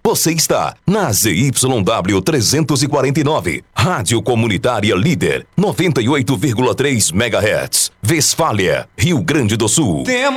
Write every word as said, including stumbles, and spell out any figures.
Você está na Z Y W trezentos e quarenta e nove, Rádio Comunitária Líder, noventa e oito vírgula três megahertz, Westfália, Rio Grande do Sul. Temos